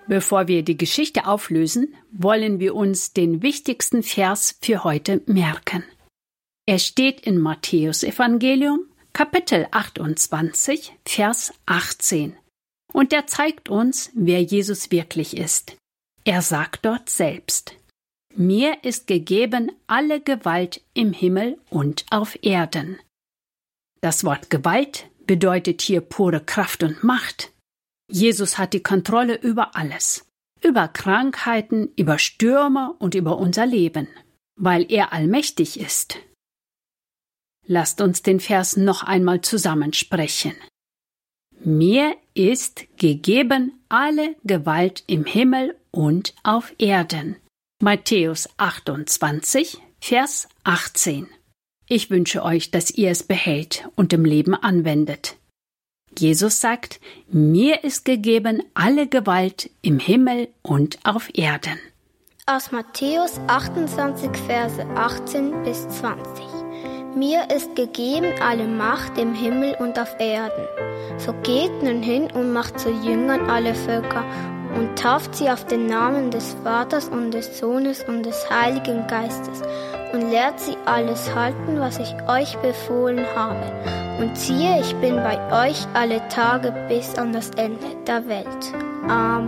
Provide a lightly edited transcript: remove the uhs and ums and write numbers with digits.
Bevor wir die Geschichte auflösen, wollen wir uns den wichtigsten Vers für heute merken. Er steht in Matthäus Evangelium, Kapitel 28, Vers 18. Und er zeigt uns, wer Jesus wirklich ist. Er sagt dort selbst: Mir ist gegeben alle Gewalt im Himmel und auf Erden. Das Wort Gewalt bedeutet hier pure Kraft und Macht. Jesus hat die Kontrolle über alles, über Krankheiten, über Stürme und über unser Leben, weil er allmächtig ist. Lasst uns den Vers noch einmal zusammensprechen. Mir ist gegeben alle Gewalt im Himmel und auf Erden. Matthäus 28, Vers 18. Ich wünsche euch, dass ihr es behält und im Leben anwendet. Jesus sagt, mir ist gegeben alle Gewalt im Himmel und auf Erden. Aus Matthäus 28, Verse 18 bis 20. Mir ist gegeben alle Macht im Himmel und auf Erden. So geht nun hin und macht zu Jüngern alle Völker und tauft sie auf den Namen des Vaters und des Sohnes und des Heiligen Geistes und lehrt sie alles halten, was ich euch befohlen habe. Und siehe, ich bin bei euch alle Tage bis an das Ende der Welt. Amen.